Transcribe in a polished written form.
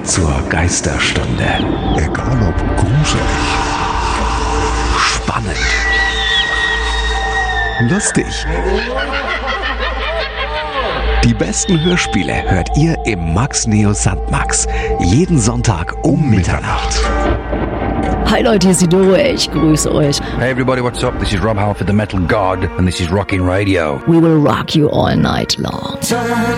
zur Geisterstunde. Egal ob gruselig, Spannend, lustig. die besten Hörspiele hört ihr im Max Neo Sandmax. Jeden Sonntag um Mitternacht. Hi Leute, hier ist die Doro, ich grüße euch. Hey everybody, what's up? This is Rob Halford, the Metal God, and this is Rockin' Radio. We will rock you all night long.